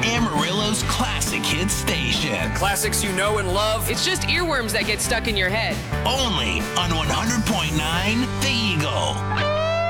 Amarillo's classic hit station. Classics you know and love. It's just earworms that get stuck in your head. Only on 100.9